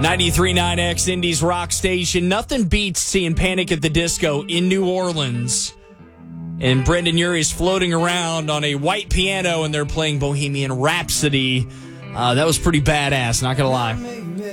93.9 X Indies Rock Station. Nothing beats seeing Panic at the Disco in New Orleans. And Brendan Urie is floating around on a white piano, and they're playing Bohemian Rhapsody. That was pretty badass, not going to lie.